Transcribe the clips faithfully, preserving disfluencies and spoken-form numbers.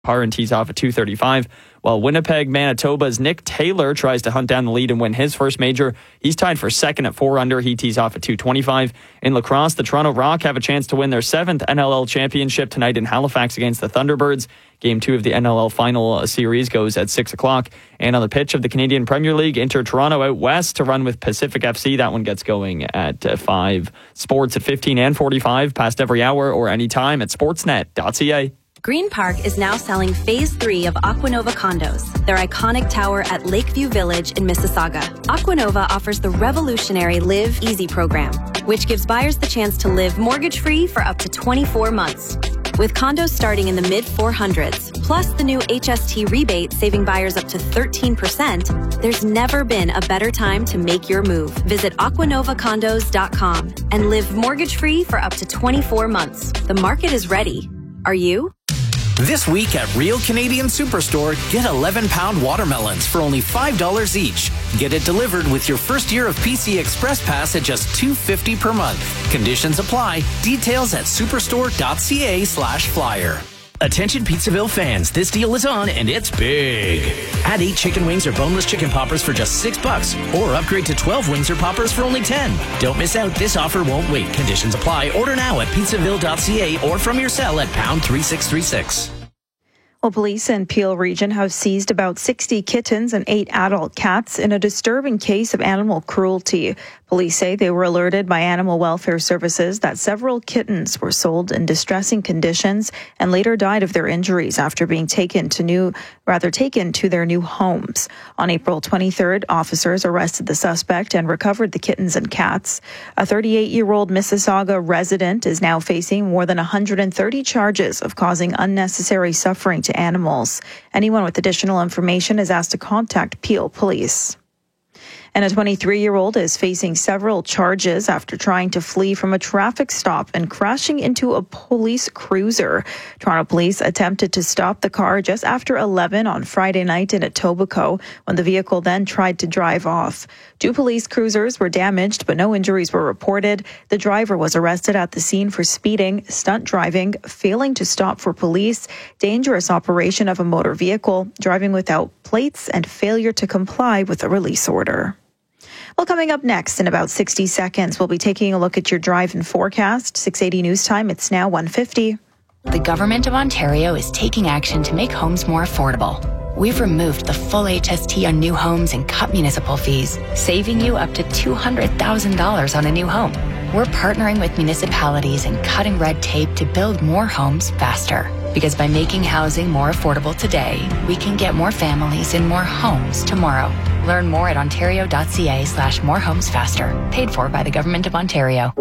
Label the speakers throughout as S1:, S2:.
S1: and tees off at two thirty-five, while Winnipeg, Manitoba's Nick Taylor tries to hunt down the lead and win his first major. He's tied for second at four under. He tees off at two twenty-five. In lacrosse, the Toronto Rock have a chance to win their seventh N L L championship tonight in Halifax against the Thunderbirds. Game two of the N L L final series goes at six o'clock. And on the pitch of the Canadian Premier League, Inter Toronto out west to run with Pacific F C. That one gets going at uh, five. Sports at fifteen and forty-five, past every hour or anytime at sportsnet dot c a.
S2: Green Park is now selling Phase three of Aquanova condos, their iconic tower at Lakeview Village in Mississauga. Aquanova offers the revolutionary Live Easy program, which gives buyers the chance to live mortgage-free for up to twenty-four months. With condos starting in the mid four hundreds, plus the new H S T rebate saving buyers up to thirteen percent, there's never been a better time to make your move. Visit aquanova condos dot com and live mortgage-free for up to twenty-four months. The market is ready. Are you?
S3: This week at Real Canadian Superstore, get eleven pound watermelons for only five dollars each. Get it delivered with your first year of P C Express Pass at just two dollars and fifty cents per month. Conditions apply. Details at superstore dot c a slash flyer. Attention Pizzaville fans, this deal is on and it's big. Add eight chicken wings or boneless chicken poppers for just six bucks, or upgrade to twelve wings or poppers for only ten. Don't miss out. This offer won't wait. Conditions apply. Order now at pizzaville dot c a or from your cell at pound three six three six.
S4: Well, police in Peel Region have seized about sixty kittens and eight adult cats in a disturbing case of animal cruelty. Police say they were alerted by Animal Welfare Services that several kittens were sold in distressing conditions and later died of their injuries after being taken to new, rather taken to their new homes. On April twenty-third, officers arrested the suspect and recovered the kittens and cats. A thirty-eight-year-old Mississauga resident is now facing more than one hundred thirty charges of causing unnecessary suffering to animals. Anyone with additional information is asked to contact Peel Police. And a twenty-three-year-old is facing several charges after trying to flee from a traffic stop and crashing into a police cruiser. Toronto police attempted to stop the car just after eleven on Friday night in Etobicoke when the vehicle then tried to drive off. Two police cruisers were damaged, but no injuries were reported. The driver was arrested at the scene for speeding, stunt driving, failing to stop for police, dangerous operation of a motor vehicle, driving without plates, and failure to comply with a release order. Well, coming up next in about sixty seconds, we'll be taking a look at your drive and forecast. six eighty news time. It's now one fifty.
S5: The Government of Ontario is taking action to make homes more affordable. We've removed the full H S T on new homes and cut municipal fees, saving you up to two hundred thousand dollars on a new home. We're partnering with municipalities and cutting red tape to build more homes faster. Because by making housing more affordable today, we can get more families in more homes tomorrow. Learn more at ontario dot c a slash more homes faster. Paid for by the Government of Ontario.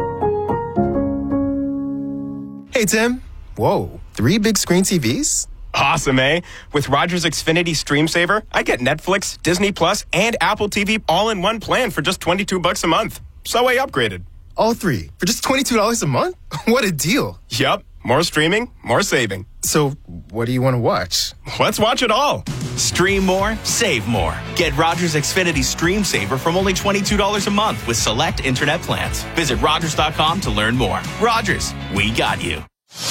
S6: Hey, Tim. Whoa, three big screen T Vs?
S7: Awesome, eh? With Rogers Xfinity Stream Saver, I get Netflix, Disney Plus, and Apple T V all in one plan for just twenty-two bucks a month. So I upgraded.
S6: All three for just twenty-two dollars a month? What a deal.
S7: Yup. More streaming, more saving.
S6: So, what do you want to watch?
S7: Let's watch it all.
S8: Stream more, save more. Get Rogers Xfinity Stream Saver from only twenty-two dollars a month with select internet plans. Visit rogers dot com to learn more. Rogers, we got you.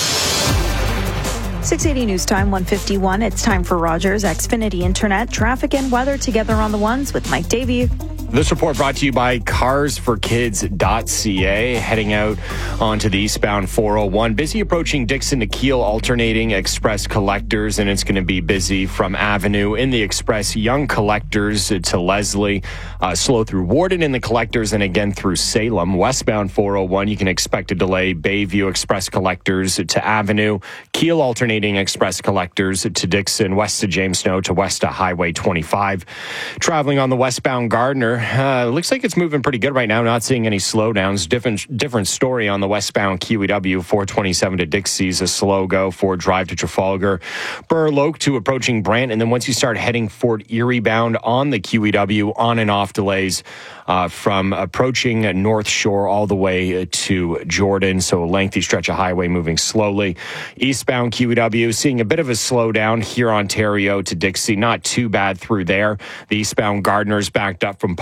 S4: six eighty news time, one fifty-one. It's time for Rogers Xfinity Internet, traffic and weather together on the ones with Mike Davey.
S9: This report brought to you by cars for kids dot c a. Heading out onto the eastbound four oh one. Busy approaching Dixon to Keele, alternating express collectors, and it's going to be busy from Avenue in the express. Young collectors to Leslie. Uh, slow through Warden in the collectors, and again through Salem. Westbound four oh one, you can expect a delay. Bayview express collectors to Avenue. Keele alternating express collectors to Dixon. West of James Snow to west of Highway twenty-five. Traveling on the westbound Gardner. Uh, looks like it's moving pretty good right now. Not seeing any slowdowns. Different different story on the westbound Q E W. four twenty-seven to Dixie's a slow go. Ford Drive to Trafalgar. Burloak to approaching Brant. And then once you start heading Fort Erie bound on the Q E W, on and off delays uh, from approaching North Shore all the way to Jordan. So a lengthy stretch of highway moving slowly. Eastbound Q E W seeing a bit of a slowdown here, Ontario to Dixie. Not too bad through there. The eastbound Gardner's backed up from Park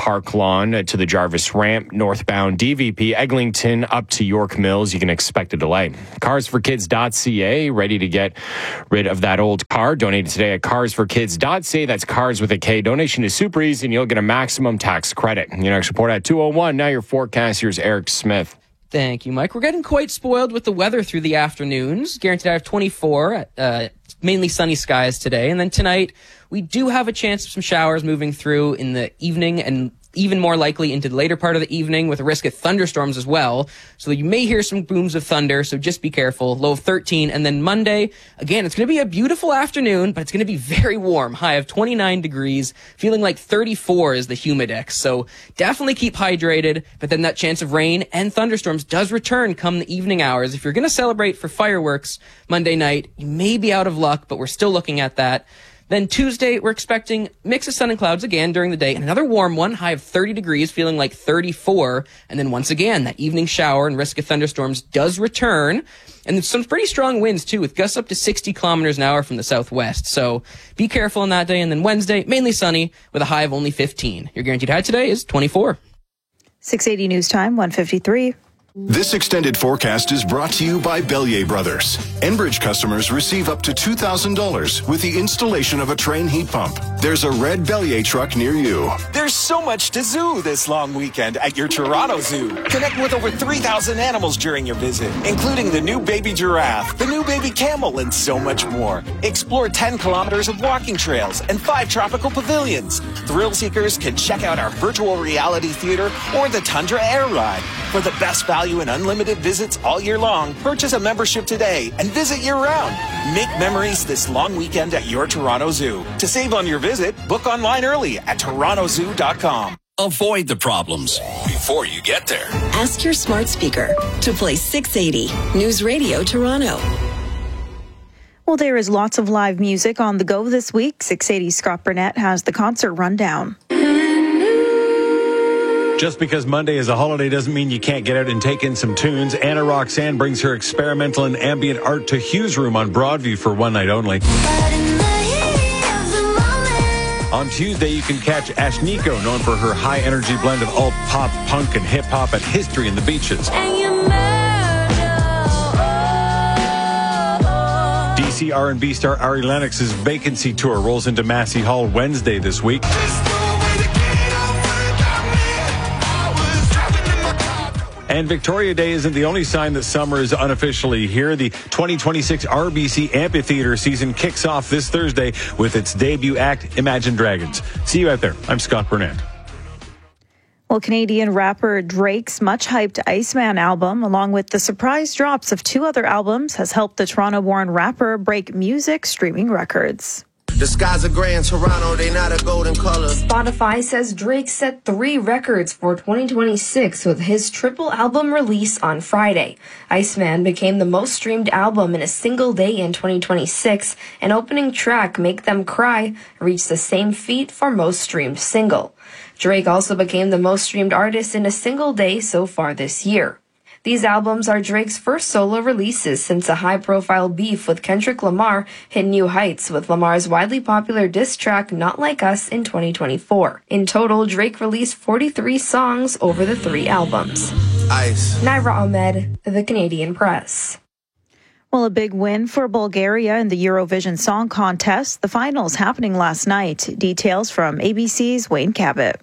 S9: Park Lawn to the Jarvis Ramp, northbound D V P, Eglinton up to York Mills. You can expect a delay. cars for kids dot c a, ready to get rid of that old car. Donate today at cars for kids dot c a. That's cars with a K. Donation is super easy and you'll get a maximum tax credit. Your next report at two oh one. Now your forecast, here's Eric Smith.
S10: Thank you, Mike. We're getting quite spoiled with the weather through the afternoons. Guaranteed I have twenty-four, uh, mainly sunny skies today. And then tonight, we do have a chance of some showers moving through in the evening and even more likely into the later part of the evening with a risk of thunderstorms as well. So you may hear some booms of thunder, so just be careful. Low of thirteen. And then Monday, again, it's going to be a beautiful afternoon, but it's going to be very warm. High of twenty-nine degrees, feeling like thirty-four is the humidex. So definitely keep hydrated, but then that chance of rain and thunderstorms does return come the evening hours. If you're going to celebrate for fireworks Monday night, you may be out of luck, but we're still looking at that. Then Tuesday, we're expecting mix of sun and clouds again during the day and another warm one, high of thirty degrees, feeling like thirty-four. And then once again, that evening shower and risk of thunderstorms does return. And there's some pretty strong winds too, with gusts up to sixty kilometers an hour from the southwest. So be careful on that day. And then Wednesday, mainly sunny with a high of only fifteen. Your guaranteed high today is twenty-four.
S4: six eighty News Time, one fifty-three.
S11: This extended forecast is brought to you by Bellier Brothers. Enbridge customers receive up to two thousand dollars with the installation of a Train heat pump. There's a red Bellier truck near you.
S12: There's so much to zoo this long weekend at your Toronto Zoo. Connect with over three thousand animals during your visit, including the new baby giraffe, the new baby camel, and so much more. Explore ten kilometers of walking trails and five tropical pavilions. Thrill seekers can check out our virtual reality theater or the Tundra Air Ride. For the best value and unlimited visits all year long, purchase a membership today and visit year-round. Make memories this long weekend at your Toronto Zoo. To save on your visit, book online early at toronto zoo dot com.
S13: Avoid the problems before you get there.
S14: Ask your smart speaker to play six eighty News Radio Toronto.
S4: Well, there is lots of live music on the go this week. six eighty Scott Burnett has the concert rundown.
S15: Just because Monday is a holiday doesn't mean you can't get out and take in some tunes. Anna Roxanne brings her experimental and ambient art to Hughes Room on Broadview for one night only. On Tuesday, you can catch Ashniko, known for her high-energy blend of alt pop, punk, and hip-hop at History in the Beaches. D C R and B star Ari Lennox's Vacancy Tour rolls into Massey Hall Wednesday this week. And Victoria Day isn't the only sign that summer is unofficially here. The twenty twenty-six R B C Amphitheater season kicks off this Thursday with its debut act, Imagine Dragons. See you out there. I'm Scott Burnett.
S4: Well, Canadian rapper Drake's much-hyped Iceman album, along with the surprise drops of two other albums, has helped the Toronto-born rapper break music streaming records.
S16: The skies are gray in Toronto, they not a golden color.
S17: Spotify says Drake set three records for twenty twenty-six with his triple album release on Friday. Iceman became the most streamed album in a single day in twenty twenty-six, and opening track Make Them Cry reached the same feat for most streamed single. Drake also became the most streamed artist in a single day so far this year. These albums are Drake's first solo releases since a high-profile beef with Kendrick Lamar hit new heights with Lamar's widely popular diss track Not Like Us in twenty twenty-four. In total, Drake released forty-three songs over the three albums.
S16: Ice.
S17: Naira Ahmed, The Canadian Press.
S4: Well, a big win for Bulgaria in the Eurovision Song Contest. The finals happening last night. Details from A B C's Wayne Cabot.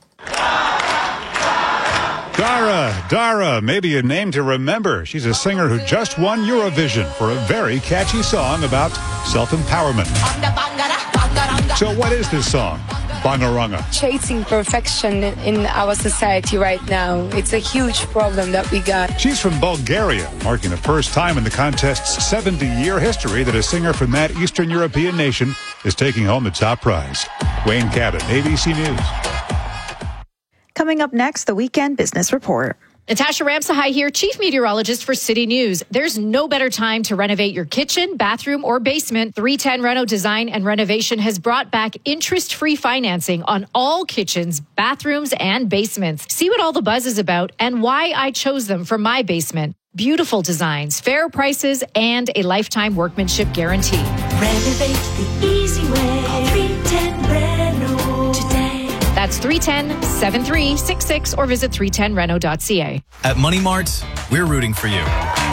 S18: Dara, Dara, maybe a name to remember. She's a singer who just won Eurovision for a very catchy song about self-empowerment. So what is this song? Bangaranga.
S19: Chasing perfection in our society right now. It's a huge problem that we got.
S18: She's from Bulgaria, marking the first time in the contest's seventy-year history that a singer from that Eastern European nation is taking home the top prize. Wayne Cabot, A B C News.
S4: Coming up next, the Weekend Business Report.
S20: Natasha Ramsahai here, Chief Meteorologist for City News. There's no better time to renovate your kitchen, bathroom, or basement. three ten Reno Design and Renovation has brought back interest-free financing on all kitchens, bathrooms, and basements. See what all the buzz is about and why I chose them for my basement. Beautiful designs, fair prices, and a lifetime workmanship guarantee.
S21: Renovate the easy way. Call three ten Reno today.
S20: That's three one zero, seven three six six or visit three ten reno dot c a.
S21: At Money Mart, we're rooting for you.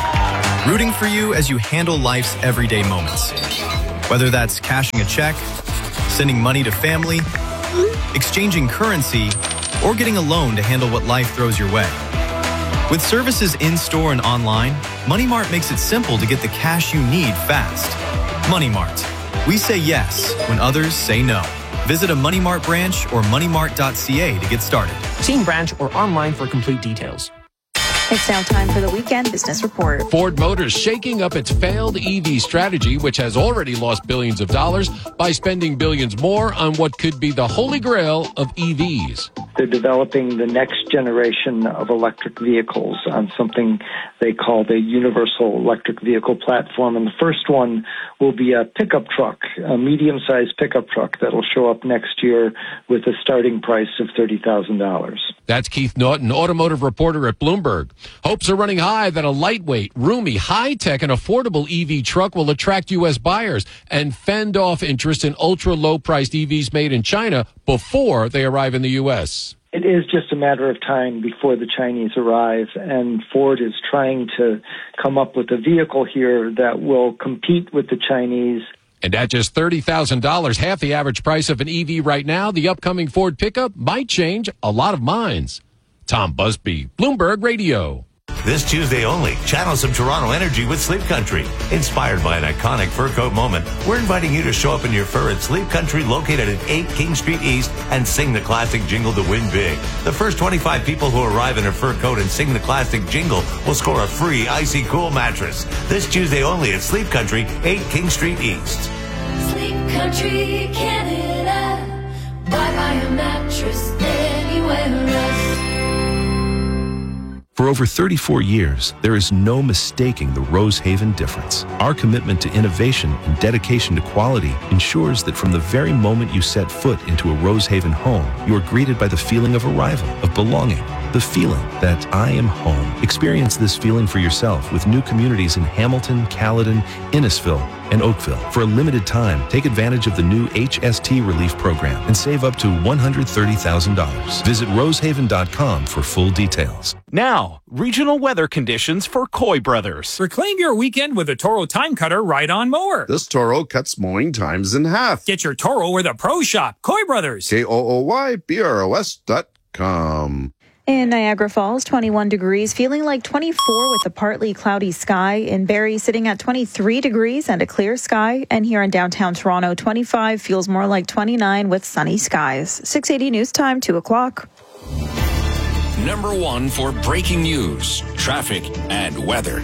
S21: Rooting for you as you handle life's everyday moments. Whether that's cashing a check, sending money to family, exchanging currency, or getting a loan to handle what life throws your way. With services in-store and online, Money Mart makes it simple to get the cash you need fast. Money Mart. We say yes when others say no. Visit a Money Mart branch or money mart dot c a to get started.
S22: See in branch or online for complete details.
S4: It's now time for the Weekend Business Report.
S23: Ford Motors shaking up its failed E V strategy, which has already lost billions of dollars, by spending billions more on what could be the holy grail of E Vs.
S24: They're developing the next generation of electric vehicles on something they call the Universal Electric Vehicle Platform. And the first one will be a pickup truck, a medium-sized pickup truck that'll show up next year with a starting price of thirty thousand dollars.
S23: That's Keith Naughton, automotive reporter at Bloomberg. Hopes are running high that a lightweight, roomy, high-tech, and affordable E V truck will attract U S buyers and fend off interest in ultra-low-priced E Vs made in China before they arrive in the U S.
S24: It is just a matter of time before the Chinese arrive, and Ford is trying to come up with a vehicle here that will compete with the Chinese.
S23: And at just thirty thousand dollars, half the average price of an E V right now, the upcoming Ford pickup might change a lot of minds. Tom Busby, Bloomberg Radio.
S25: This Tuesday only, channel some Toronto energy with Sleep Country. Inspired by an iconic fur coat moment, we're inviting you to show up in your fur at Sleep Country, located at eight King Street East, and sing the classic jingle to win big. The first twenty-five people who arrive in a fur coat and sing the classic jingle will score a free Icy Cool mattress. This Tuesday only at Sleep Country, eight King Street East.
S26: Sleep Country, Canada. Buy, buy a mattress anywhere else.
S27: For over thirty-four years, there is no mistaking the Rosehaven difference. Our commitment to innovation and dedication to quality ensures that from the very moment you set foot into a Rosehaven home, you are greeted by the feeling of arrival, of belonging, the feeling that I am home. Experience this feeling for yourself with new communities in Hamilton, Caledon, Innisfil, and Oakville. For a limited time, take advantage of the new H S T Relief Program and save up to one hundred thirty thousand dollars. Visit rosehaven dot com for full details.
S28: Now, regional weather conditions for Coy Brothers.
S29: Reclaim your weekend with a Toro Time Cutter ride-on mower.
S30: This Toro cuts mowing times in half.
S29: Get your Toro where the pros shop. Coy Brothers.
S30: K O O Y B R O S dot com.
S4: In Niagara Falls, twenty-one degrees, feeling like twenty-four with a partly cloudy sky. In Barrie, sitting at twenty-three degrees and a clear sky. And here in downtown Toronto, twenty-five feels more like twenty-nine with sunny skies. six eighty News Time, two o'clock.
S13: Number one for breaking news, traffic, and weather.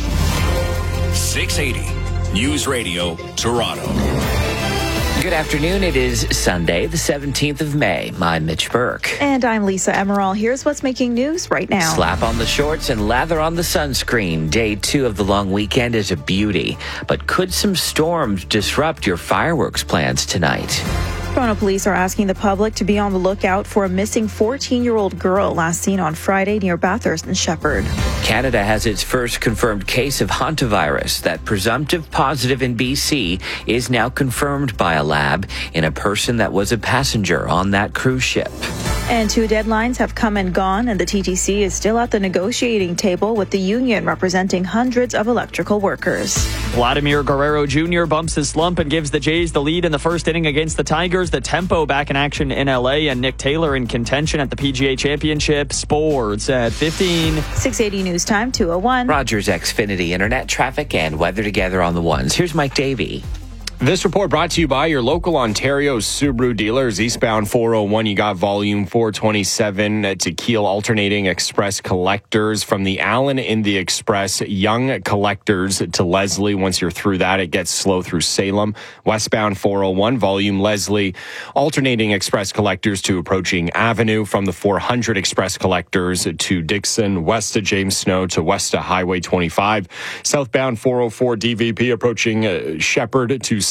S13: six eighty News Radio, Toronto.
S31: Good afternoon. It is Sunday, the seventeenth of May. I'm Mitch Burke.
S4: And I'm Lisa Emerald. Here's what's making news right now.
S31: Slap on the shorts and lather on the sunscreen. Day two of the long weekend is a beauty. But could some storms disrupt your fireworks plans tonight?
S4: Toronto police are asking the public to be on the lookout for a missing fourteen-year-old girl last seen on Friday near Bathurst and Shepherd.
S31: Canada has its first confirmed case of hantavirus. That presumptive positive in B C is now confirmed by a lab in a person that was a passenger on that cruise ship.
S4: And two deadlines have come and gone, and the T T C is still at the negotiating table with the union representing hundreds of electrical workers.
S1: Vladimir Guerrero Junior bumps his slump and gives the Jays the lead in the first inning against the Tigers. The tempo back in action in L A, and Nick Taylor in contention at the P G A Championship. Sports at fifteen.
S4: six eighty News Time, two oh one.
S31: Rogers Xfinity Internet, traffic, and weather together on the ones. Here's Mike Davey.
S9: This report brought to you by your local Ontario Subaru dealers. Eastbound four oh one, you got volume four twenty-seven to Kiel alternating express collectors. From the Allen in the Express, young collectors to Leslie. Once you're through that, it gets slow through Salem. Westbound four oh one, volume Leslie, alternating express collectors to approaching Avenue. From the four hundred express collectors to Dixon, west to James Snow to west to Highway twenty-five. Southbound four oh four D V P approaching uh, Shepherd to South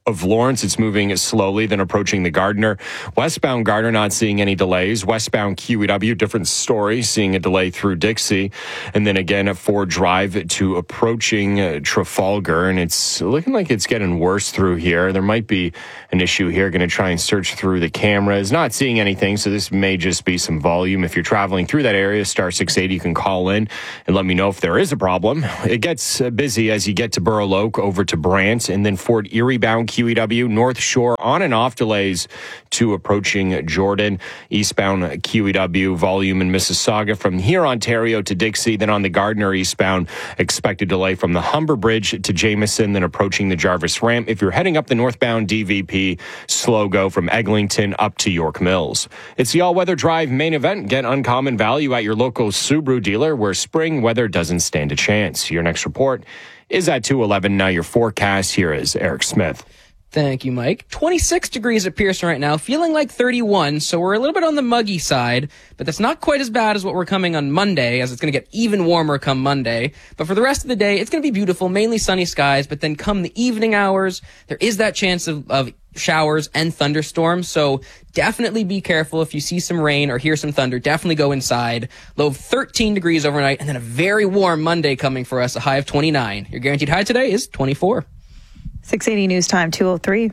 S9: of Lawrence, it's moving slowly, then approaching the Gardiner. Westbound Gardiner, not seeing any delays. Westbound Q E W, different story, seeing a delay through Dixie. And then again at Ford Drive to approaching uh, Trafalgar. And it's looking like it's getting worse through here. There might be an issue here. Going to try and search through the cameras. Not seeing anything, so this may just be some volume. If you're traveling through that area, star six eighty, you can call in and let me know if there is a problem. It gets uh, busy as you get to Burrow Oak over to Brant, and then Fort Erie bound Q E W, North Shore on and off delays to approaching Jordan. Eastbound Q E W, volume in Mississauga from here, Ontario to Dixie. Then on the Gardiner eastbound, expected delay from the Humber Bridge to Jameson, then approaching the Jarvis Ramp. If you're heading up the northbound D V P, slow go from Eglinton up to York Mills. It's the all-weather drive main event. Get uncommon value at your local Subaru dealer where spring weather doesn't stand a chance. Your next report is at two eleven. Now your forecast. Here is Eric Smith.
S2: Thank you, Mike. twenty-six degrees at Pearson right now, feeling like thirty-one, so we're a little bit on the muggy side, but that's not quite as bad as what we're coming on Monday, as it's going to get even warmer come Monday. But for the rest of the day, it's going to be beautiful, mainly sunny skies, but then come the evening hours, there is that chance of, of showers and thunderstorms, so definitely be careful if you see some rain or hear some thunder. Definitely go inside. Low of thirteen degrees overnight, and then a very warm Monday coming for us, a high of twenty-nine. Your guaranteed high today is twenty-four.
S4: six eighty News Time, two oh three.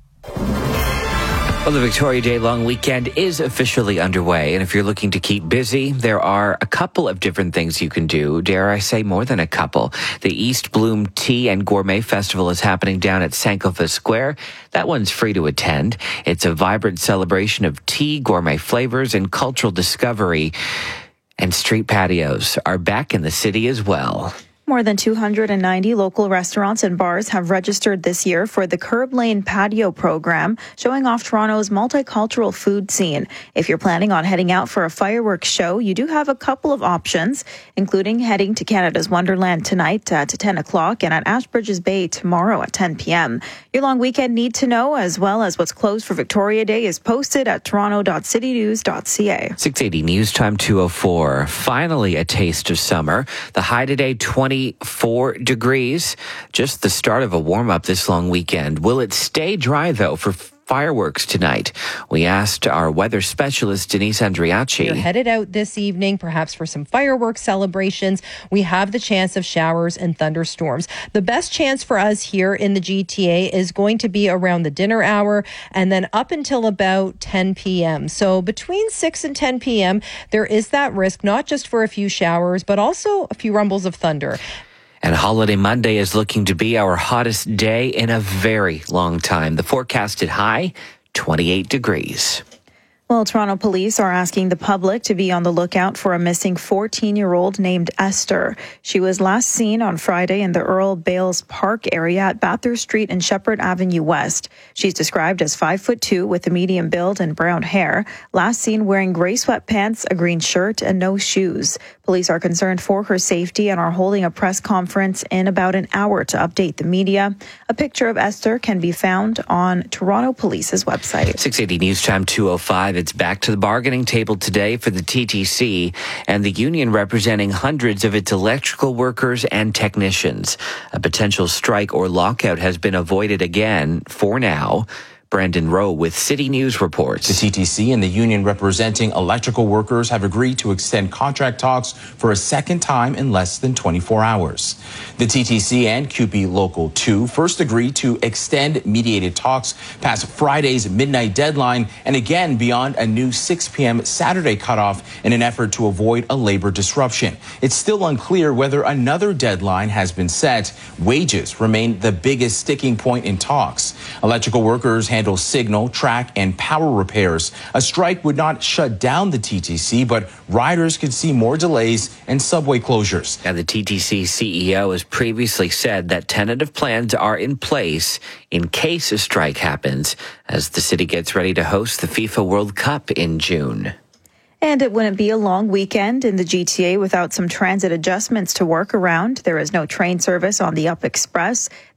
S31: Well, the Victoria Day long weekend is officially underway, and if you're looking to keep busy, there are a couple of different things you can do. Dare I say more than a couple. The East Bloom Tea and Gourmet Festival is happening down at Sankofa Square. That one's free to attend. It's a vibrant celebration of tea, gourmet flavors, and cultural discovery. And street patios are back in the city as well.
S4: More than two hundred ninety local restaurants and bars have registered this year for the Curb Lane Patio program, showing off Toronto's multicultural food scene. If you're planning on heading out for a fireworks show, you do have a couple of options, including heading to Canada's Wonderland tonight at ten o'clock and at Ashbridges Bay tomorrow at ten p.m. Your long weekend need to know, as well as what's closed for Victoria Day, is posted at toronto dot city news dot c a.
S31: six eighty News Time two oh four. Finally a taste of summer. The high today, twenty-four degrees. Just the start of a warm-up this long weekend. Will it stay dry, though, for fireworks tonight? We asked our weather specialist, Denise Andriachi.
S3: You're headed out this evening, perhaps for some fireworks celebrations. We have the chance of showers and thunderstorms. The best chance for us here in the G T A is going to be around the dinner hour and then up until about ten p.m. So between six and ten p.m., there is that risk, not just for a few showers, but also a few rumbles of thunder.
S31: And Holiday Monday is looking to be our hottest day in a very long time. The forecasted high, twenty-eight degrees.
S4: Well, Toronto police are asking the public to be on the lookout for a missing fourteen-year-old named Esther. She was last seen on Friday in the Earl Bales Park area at Bathurst Street and Shepherd Avenue West. She's described as five foot two with a medium build and brown hair. Last seen wearing gray sweatpants, a green shirt, and no shoes. Police are concerned for her safety and are holding a press conference in about an hour to update the media. A picture of Esther can be found on Toronto Police's website.
S31: six eighty News Time two oh five. It's back to the bargaining table today for the T T C and the union representing hundreds of its electrical workers and technicians. A potential strike or lockout has been avoided again for now. Brandon Rowe with City News reports.
S5: The T T C and the union representing electrical workers have agreed to extend contract talks for a second time in less than twenty-four hours. The T T C and C U P E Local two first agreed to extend mediated talks past Friday's midnight deadline and again beyond a new six p.m. Saturday cutoff in an effort to avoid a labor disruption. It's still unclear whether another deadline has been set. Wages remain the biggest sticking point in talks. Electrical workers handle signal, track, and power repairs. A strike would not shut down the T T C, but riders could see more delays and subway closures.
S31: Now, the T T C C E O has previously said that tentative plans are in place in case a strike happens as the city gets ready to host the FIFA World Cup in June.
S4: And it wouldn't be a long weekend in the G T A without some transit adjustments to work around. There is no train service on the Up Express.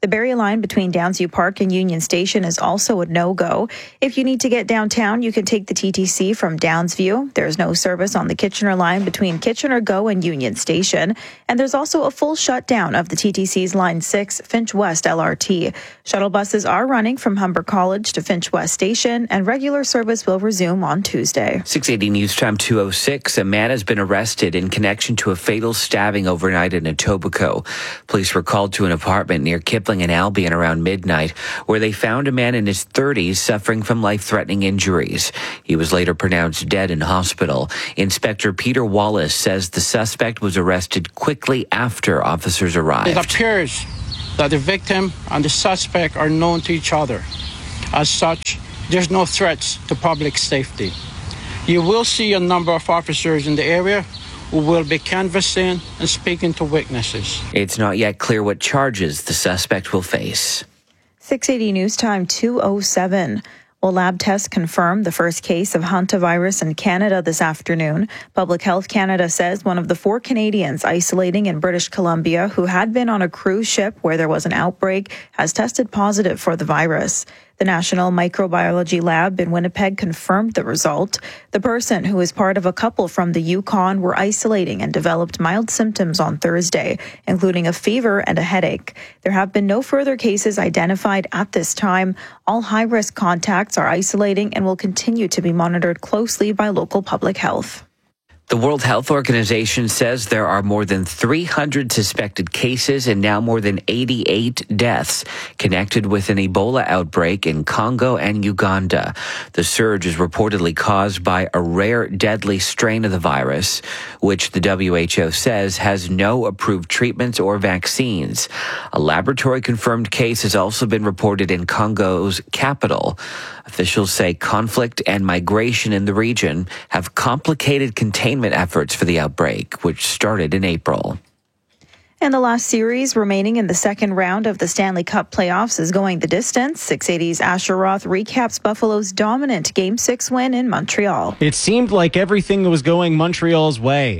S4: The Barrie line between Downsview Park and Union Station is also a no-go. If you need to get downtown, you can take the T T C from Downsview. There's no service on the Kitchener line between Kitchener Go and Union Station. And there's also a full shutdown of the T T C's Line six Finch West L R T. Shuttle buses are running from Humber College to Finch West Station, and regular service will resume on Tuesday.
S31: six eighty News Time two oh six. A man has been arrested in connection to a fatal stabbing overnight in Etobicoke. Police were called to an apartment near Kipling and Albion around midnight, where they found a man in his thirties suffering from life-threatening injuries. He was later pronounced dead in hospital. Inspector Peter Wallace says the suspect was arrested quickly after officers arrived.
S6: It appears that the victim and the suspect are known to each other. As such, there's no threats to public safety. You will see a number of officers in the area who will be canvassing and speaking to witnesses.
S31: It's not yet clear what charges the suspect will face.
S4: six eighty News Time two oh seven. Well, lab tests confirmed the first case of hantavirus in Canada this afternoon. Public Health Canada says one of the four Canadians isolating in British Columbia who had been on a cruise ship where there was an outbreak has tested positive for the virus. The National Microbiology Lab in Winnipeg confirmed the result. The person, who is part of a couple from the Yukon, were isolating and developed mild symptoms on Thursday, including a fever and a headache. There have been no further cases identified at this time. All high-risk contacts are isolating and will continue to be monitored closely by local public health.
S31: The World Health Organization says there are more than three hundred suspected cases and now more than eighty-eight deaths connected with an Ebola outbreak in Congo and Uganda. The surge is reportedly caused by a rare deadly strain of the virus, which the W H O says has no approved treatments or vaccines. A laboratory-confirmed case has also been reported in Congo's capital. Officials say conflict and migration in the region have complicated containment efforts for the outbreak, which started in April.
S4: And the last series remaining in the second round of the Stanley Cup playoffs is going the distance. six eighty's Asher Roth recaps Buffalo's dominant Game six win in Montreal.
S7: It seemed like everything was going Montreal's way.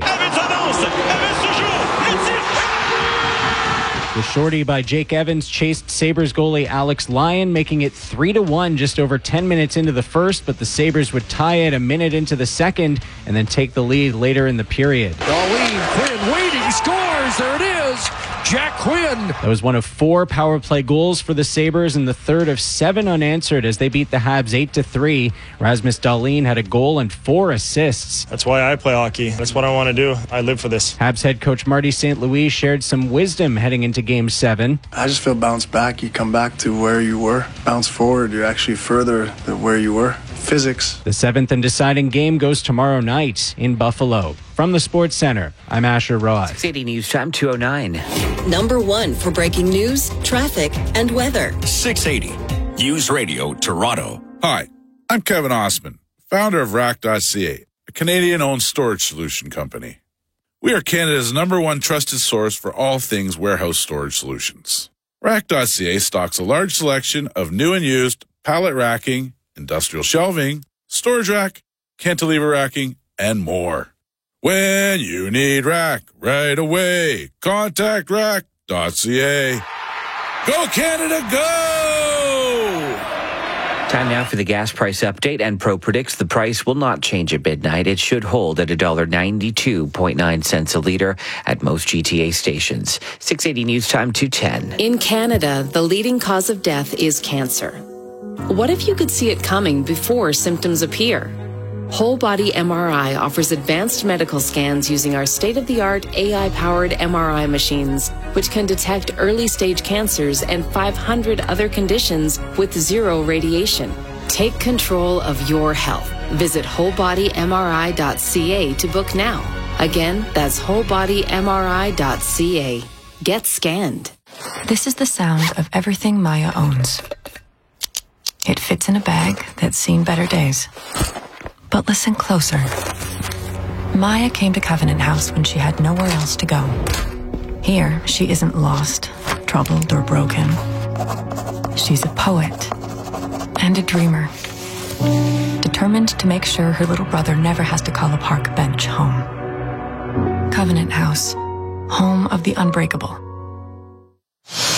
S7: The shorty by Jake Evans chased Sabres goalie Alex Lyon, making it three to one just over ten minutes into the first, but the Sabres would tie it a minute into the second and then take the lead later in the period.
S29: Darlene Quinn waiting, scores, there it is, Jack Quinn.
S7: That was one of four power play goals for the Sabres and the third of seven unanswered as they beat the Habs eight to three. Rasmus Dahlin had a goal and four assists.
S8: That's why I play hockey. That's what I want to do. I live for this.
S7: Habs head coach Marty Saint Louis shared some wisdom heading into Game seven.
S10: I just feel bounce back. You come back to where you were. Bounce forward. You're actually further than where you were. Physics.
S7: The seventh and deciding game goes tomorrow night in Buffalo. From the Sports Center, I'm Asher Roth.
S31: six eighty News Time two oh nine.
S11: Number one for breaking news, traffic, and weather.
S13: six eighty News Radio Toronto.
S12: Hi, I'm Kevin Osman, founder of Rack dot C A, a Canadian-owned storage solution company. We are Canada's number one trusted source for all things warehouse storage solutions. Rack dot C A stocks a large selection of new and used pallet racking, industrial shelving, storage rack, cantilever racking, and more. When you need rack right away, contact Rack dot C A. Go Canada, go!
S31: Time now for the gas price update. Enpro predicts the price will not change at midnight. It should hold at one dollar ninety-two point nine cents a litre at most G T A stations. six eighty News Time two ten.
S11: In Canada, the leading cause of death is cancer. What if you could see it coming before symptoms appear? Whole Body M R I offers advanced medical scans using our state-of-the-art A I-powered M R I machines, which can detect early-stage cancers and five hundred other conditions with zero radiation. Take control of your health. Visit whole body M R I dot C A to book now. Again, that's whole body M R I dot C A. Get scanned.
S14: This is the sound of everything Maya owns. It fits in a bag that's seen better days. But listen closer. Maya came to Covenant House when she had nowhere else to go. Here, she isn't lost, troubled, or broken. She's a poet and a dreamer, determined to make sure her little brother never has to call a park bench home. Covenant House, home of the unbreakable.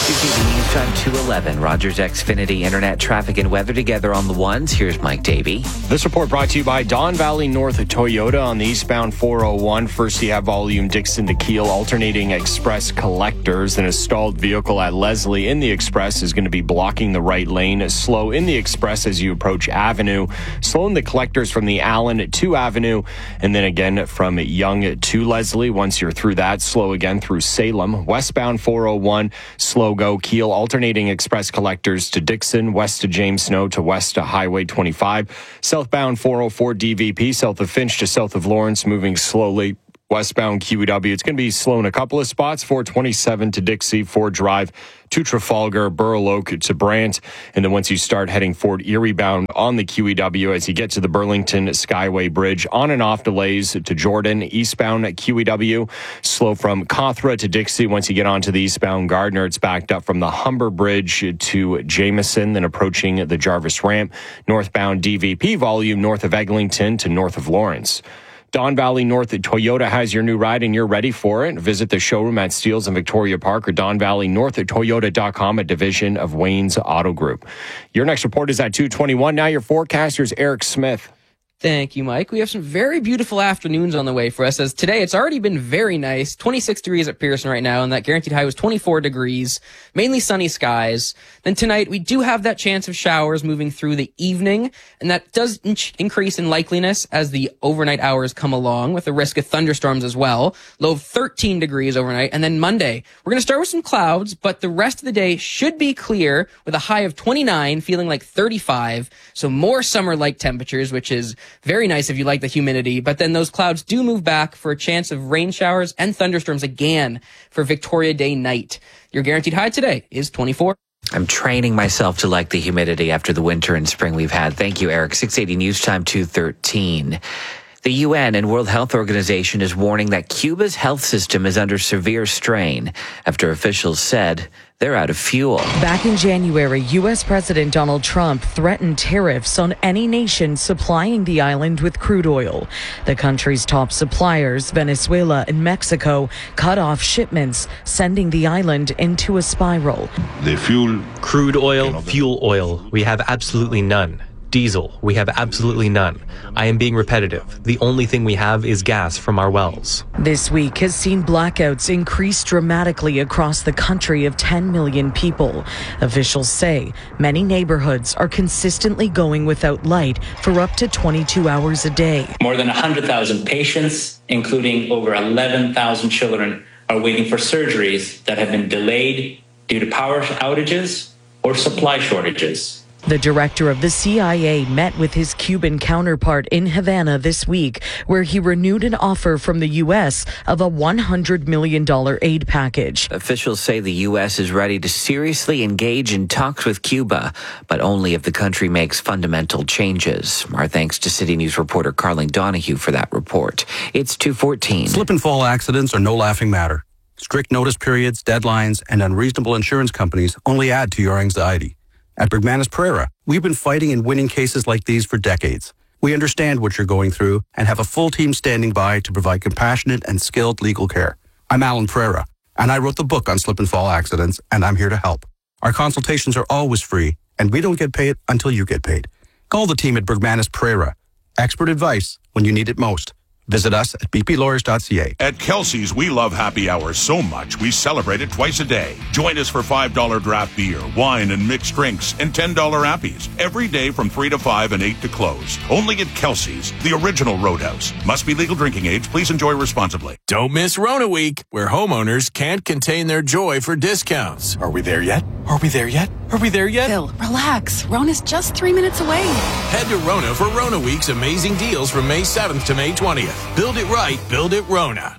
S31: six eighty News Time two eleven. Rogers Xfinity Internet traffic and weather together on the ones. Here's Mike Davey.
S9: This report brought to you by Don Valley North Toyota on the eastbound four oh one. First, you have volume Dixon to Kiel, alternating express collectors. An stalled vehicle at Leslie in the express is going to be blocking the right lane. Slow in the express as you approach Avenue. Slow in the collectors from the Allen to Avenue. And then again from Young to Leslie. Once you're through that, slow again through Salem. Westbound four oh one, slow go Kiel, alternating express collectors to Dixon, west to James Snow to west to Highway twenty-five. Southbound four oh four D V P, south of Finch to south of Lawrence, moving slowly. Westbound Q E W, it's going to be slow in a couple of spots. four twenty-seven to Dixie, Ford Drive to Trafalgar, Burl Oak to Brant. And then once you start heading Fort Erie bound on the Q E W, as you get to the Burlington Skyway Bridge, on and off delays to Jordan. Eastbound Q E W, slow from Cawthra to Dixie. Once you get onto the eastbound Gardner, it's backed up from the Humber Bridge to Jameson, then approaching the Jarvis Ramp. Northbound D V P volume north of Eglinton to north of Lawrence. Don Valley North Toyota has your new ride and you're ready for it. Visit the showroom at Steeles and Victoria Park or Don Valley North Toyota dot com, a division of Wayne's Auto Group. Your next report is at two twenty-one. Now your forecaster's Eric Smith.
S2: Thank you, Mike. We have some very beautiful afternoons on the way for us, as today it's already been very nice. twenty-six degrees at Pearson right now, and that guaranteed high was twenty-four degrees. Mainly sunny skies. Then tonight, we do have that chance of showers moving through the evening, and that does in- increase in likeliness as the overnight hours come along, with the risk of thunderstorms as well. Low of thirteen degrees overnight. And then Monday, we're going to start with some clouds, but the rest of the day should be clear with a high of twenty-nine, feeling like thirty-five. So more summer-like temperatures, which is very nice if you like the humidity, but then those clouds do move back for a chance of rain showers and thunderstorms again for Victoria Day night. Your guaranteed high today is twenty-four.
S31: I'm training myself to like the humidity after the winter and spring we've had. Thank you, Eric. six eighty News Time two thirteen. The U N and World Health Organization is warning that Cuba's health system is under severe strain after officials said they're out of fuel.
S15: Back in January, U S President Donald Trump threatened tariffs on any nation supplying the island with crude oil. The country's top suppliers, Venezuela and Mexico, cut off shipments, sending the island into a spiral.
S16: The fuel,
S17: crude oil, fuel oil, we have absolutely none. Diesel, we have absolutely none. I am being repetitive. The only thing we have is gas from our wells.
S15: This week has seen blackouts increase dramatically across the country of ten million people. Officials say many neighborhoods are consistently going without light for up to twenty-two hours a day.
S18: More than one hundred thousand patients, including over eleven thousand children, are waiting for surgeries that have been delayed due to power outages or supply shortages.
S15: The director of the C I A met with his Cuban counterpart in Havana this week, where he renewed an offer from the U S of a one hundred million dollars aid package.
S31: Officials say the U S is ready to seriously engage in talks with Cuba, but only if the country makes fundamental changes. Our thanks to City News reporter Carling Donahue for that report. It's two fourteen.
S19: Slip and fall accidents are no laughing matter. Strict notice periods, deadlines, and unreasonable insurance companies only add to your anxiety. At Bergmanis Pereira, we've been fighting and winning cases like these for decades. We understand what you're going through and have a full team standing by to provide compassionate and skilled legal care. I'm Alan Pereira, and I wrote the book on slip and fall accidents, and I'm here to help. Our consultations are always free, and we don't get paid until you get paid. Call the team at Bergmanis Pereira. Expert advice when you need it most. Visit us at b p lawyers dot c a.
S20: At Kelsey's, we love happy hours so much we celebrate it twice a day. Join us for five dollars draft beer, wine, and mixed drinks, and ten dollars appies every day from three to five and eight to close. Only at Kelsey's, the original Roadhouse. Must be legal drinking age. Please enjoy responsibly.
S21: Don't miss Rona Week, where homeowners can't contain their joy for discounts.
S22: Are we there yet? Are we there yet? Are we there yet?
S23: Phil, relax. Rona's just three minutes away.
S21: Head to Rona for Rona Week's amazing deals from May seventh to May twentieth. Build it right, build it Rona.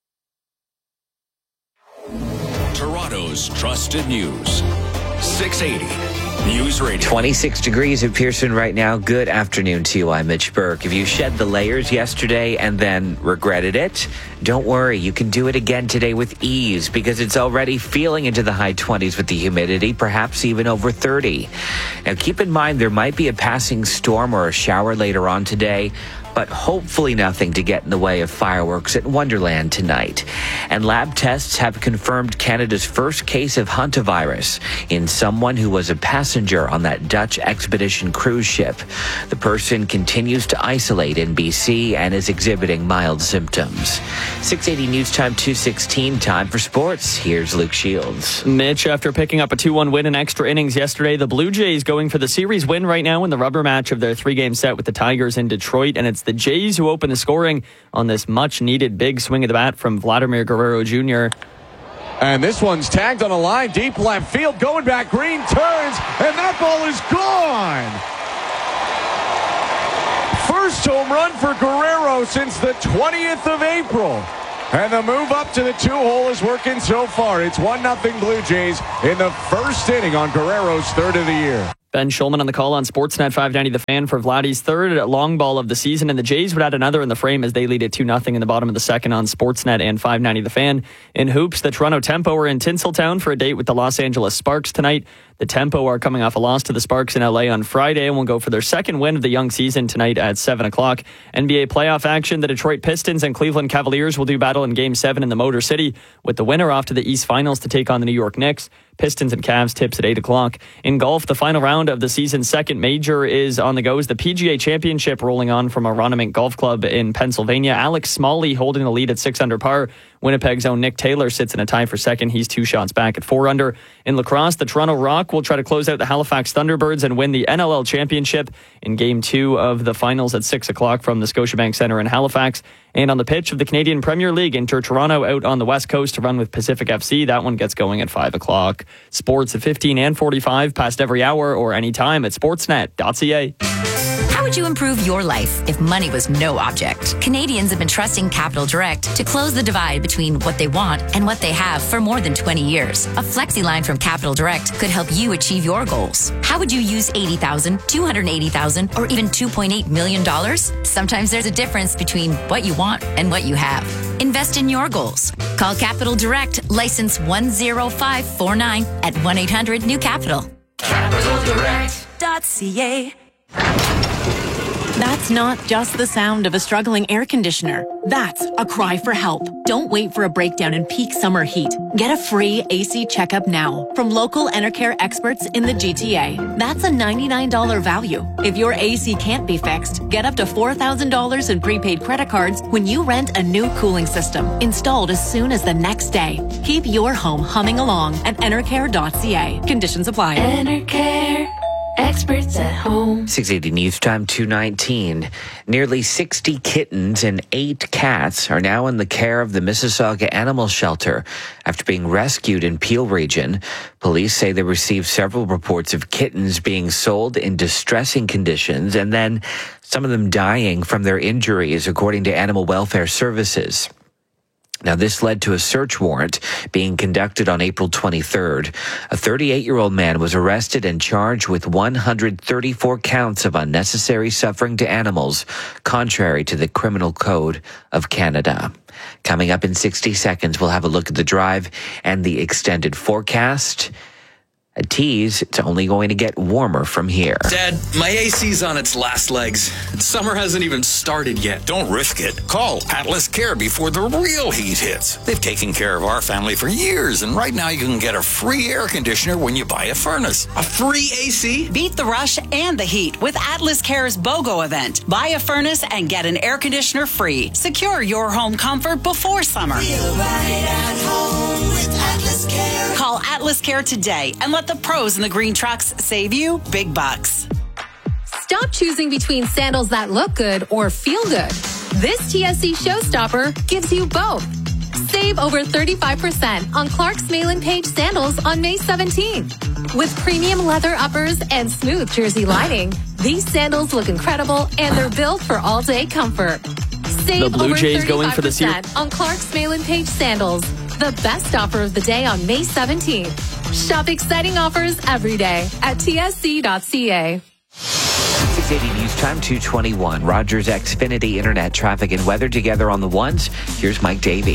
S13: Toronto's trusted news. six eighty News Radio.
S31: twenty-six degrees at Pearson right now. Good afternoon to you. I'm Mitch Burke. If you shed the layers yesterday and then regretted it, don't worry. You can do it again today with ease because it's already feeling into the high twenties with the humidity, perhaps even over thirty. Now, keep in mind there might be a passing storm or a shower later on today. but hopefully nothing to get in the way of fireworks at Wonderland tonight. And lab tests have confirmed Canada's first case of hantavirus in someone who was a passenger on that Dutch expedition cruise ship. The person continues to isolate in B C and is exhibiting mild symptoms. six eighty News Time two sixteen, time for sports. Here's Luke Shields.
S1: Mitch, after picking up a two one win in extra innings yesterday, the Blue Jays going for the series win right now in the rubber match of their three-game set with the Tigers in Detroit, and it's the Jays who open the scoring on this much-needed big swing of the bat from Vladimir Guerrero Junior
S3: And this one's tagged on a line, deep left field, going back, Green turns, and that ball is gone! First home run for Guerrero since the twentieth of April. And the move up to the two-hole is working so far. It's one nothing Blue Jays in the first inning on Guerrero's third of the year.
S1: Ben Schulman on the call on Sportsnet five ninety The Fan for Vladdy's third long ball of the season, and the Jays would add another in the frame as they lead it two nothing in the bottom of the second on Sportsnet and five ninety The Fan. In hoops, the Toronto Tempo are in Tinseltown for a date with the Los Angeles Sparks tonight. The Tempo are coming off a loss to the Sparks in L A on Friday and will go for their second win of the young season tonight at seven o'clock. N B A playoff action, the Detroit Pistons and Cleveland Cavaliers will do battle in Game seven in the Motor City, with the winner off to the East Finals to take on the New York Knicks. Pistons and Cavs tips at eight o'clock. In golf, the final round of the season's second major is on the go as the P G A Championship rolling on from Aronimink Golf Club in Pennsylvania. Alex Smalley holding the lead at six under par. Winnipeg's own Nick Taylor sits in a tie for second. He's two shots back at four under. In lacrosse, the Toronto Rock will try to close out the Halifax Thunderbirds and win the N L L Championship in Game two of the finals at six o'clock from the Scotiabank Centre in Halifax. And on the pitch of the Canadian Premier League, Inter Toronto out on the West Coast to run with Pacific F C. That one gets going at five o'clock. Sports at fifteen and forty-five, past every hour or anytime at sportsnet dot c a.
S5: How would you improve your life if money was no object? Canadians have been trusting Capital Direct to close the divide between what they want and what they have for more than twenty years. A flexi line from Capital Direct could help you achieve your goals. How would you use eighty thousand dollars, two hundred eighty thousand dollars, or even two point eight million dollars? Sometimes there's a difference between what you want and what you have. Invest in your goals. Call Capital Direct, license one zero five four nine at one eight hundred new capital.
S6: capital direct dot c a. That's not just the sound of a struggling air conditioner. That's a cry for help. Don't wait for a breakdown in peak summer heat. Get a free A C checkup now from local Enercare experts in the G T A. That's a ninety-nine dollars value. If your A C can't be fixed, get up to four thousand dollars in prepaid credit cards when you rent a new cooling system, installed as soon as the next day. Keep your home humming along at enercare dot c a. Conditions apply.
S5: Enercare. Experts at home.
S31: six eighty News Time two nineteen. Nearly sixty kittens and eight cats are now in the care of the Mississauga Animal Shelter after being rescued in Peel Region. Police say they received several reports of kittens being sold in distressing conditions and then some of them dying from their injuries, according to Animal Welfare Services. Now, this led to a search warrant being conducted on April twenty-third. A thirty-eight-year-old man was arrested and charged with one hundred thirty-four counts of unnecessary suffering to animals, contrary to the Criminal Code of Canada. Coming up in sixty seconds, we'll have a look at the drive and the extended forecast. A tease, it's only going to get warmer from here.
S16: Dad, my A C's on its last legs. Summer hasn't even started yet.
S13: Don't risk it. Call Atlas Care before the real heat hits. They've taken care of our family for years, and right now you can get a free air conditioner when you buy a furnace.
S16: A free A C?
S24: Beat the rush and the heat with Atlas Care's BOGO event. Buy a furnace and get an air conditioner free. Secure your home comfort before summer.
S6: Feel right at home with Atlas Care.
S24: Call Atlas Care today and let the pros in the green trucks save you big bucks.
S25: Stop choosing between sandals that look good or feel good. This T S C showstopper gives you both. Save over thirty-five percent on Clark's Mail-in Page sandals on May seventeenth. With premium leather uppers and smooth jersey lining, these sandals look incredible and they're built for all-day comfort. Save
S1: the Blue
S25: over
S1: Jays going for the series
S25: on Clark's Mail-in Page sandals. The best offer of the day on May seventeenth. Shop exciting offers every day at T S C dot C A.
S31: six eighty News Time two twenty-one. Rogers Xfinity Internet traffic and weather together on the ones. Here's Mike Davey.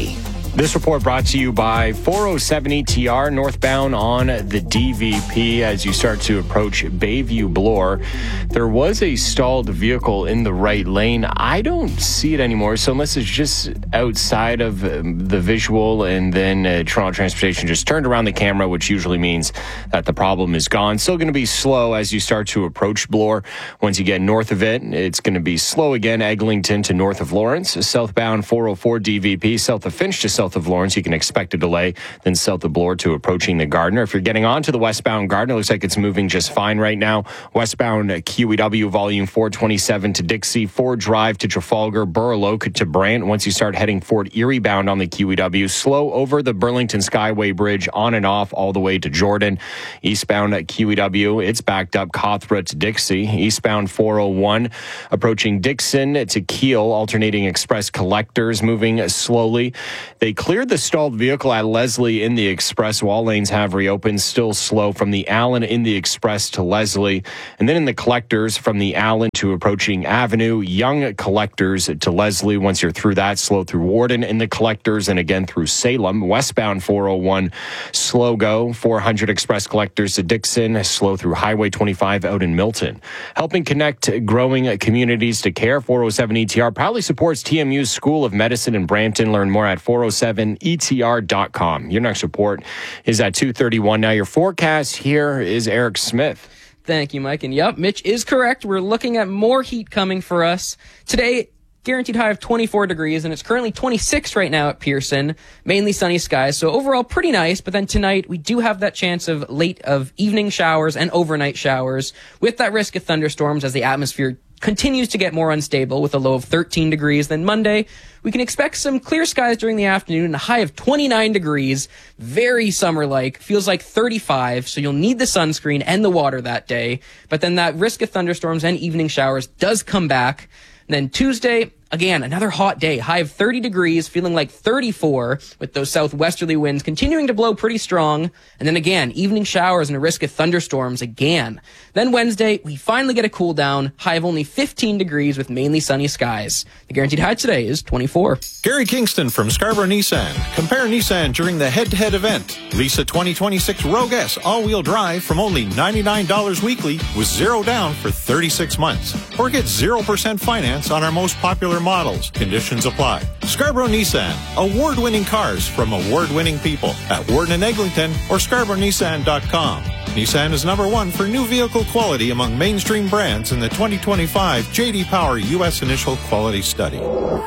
S9: This report brought to you by four oh seven E T R northbound on the D V P as you start to approach Bayview Bloor. There was a stalled vehicle in the right lane. I don't see it anymore, so unless it's just outside of um, the visual and then uh, Toronto Transportation just turned around the camera, which usually means that the problem is gone. Still going to be slow as you start to approach Bloor. Once you get north of it, it's going to be slow again, Eglinton to north of Lawrence. Southbound four oh four D V P, south of Finch to south of Lawrence, you can expect a delay. Then south of Bloor to approaching the Gardiner. If you're getting onto the westbound Gardiner, looks like it's moving just fine right now. Westbound Q E W volume four twenty-seven to Dixie, Ford Drive to Trafalgar, Burloak to Brant. Once you start heading Fort Erie bound on the Q E W, slow over the Burlington Skyway Bridge on and off all the way to Jordan. Eastbound at Q E W, it's backed up Cawthra to Dixie. Eastbound four oh one approaching Dixon to Kiel, alternating express collectors moving slowly. They cleared the stalled vehicle at Leslie in the express. All lanes have reopened, still slow from the Allen in the express to Leslie. And then in the collectors from the Allen to approaching Avenue, Young collectors to Leslie. Once you're through that, slow through Warden in the collectors and again through Salem. Westbound four oh one, slow go. four hundred express collectors to Dixon, slow through Highway twenty-five out in Milton. Helping connect growing communities to care, four oh seven E T R proudly supports T M U's School of Medicine in Brampton. Learn more at four oh seven E T R dot com. Your next report is at two thirty-one. Now your forecast here is Eric Smith.
S2: Thank you, Mike. And yep, Mitch is correct. We're looking at more heat coming for us. Today, guaranteed high of twenty-four degrees, and it's currently twenty-six right now at Pearson. Mainly sunny skies, so overall pretty nice. But then tonight, we do have that chance of late of evening showers and overnight showers with that risk of thunderstorms as the atmosphere continues to get more unstable with a low of thirteen degrees. Then Monday, we can expect some clear skies during the afternoon and a high of twenty-nine degrees. Very summer-like. Feels like thirty-five, so you'll need the sunscreen and the water that day. But then that risk of thunderstorms and evening showers does come back. And then Tuesday, again, another hot day. High of thirty degrees, feeling like thirty-four, with those southwesterly winds continuing to blow pretty strong. And then again, evening showers and a risk of thunderstorms again. Then Wednesday, we finally get a cool down. High of only fifteen degrees with mainly sunny skies. The guaranteed high today is twenty-four.
S4: Gary Kingston from Scarborough Nissan. Compare Nissan during the head-to-head event. Lease a twenty twenty-six Rogue S all-wheel drive from only ninety-nine dollars weekly with zero down for thirty-six months. Or get zero percent finance on our most popular models. Conditions apply. Scarborough Nissan. Award-winning cars from award-winning people at Warden and Eglinton or Scarborough Nissan dot com. Nissan is number one for new vehicle quality among mainstream brands in the twenty twenty-five J D Power U S Initial Quality Study.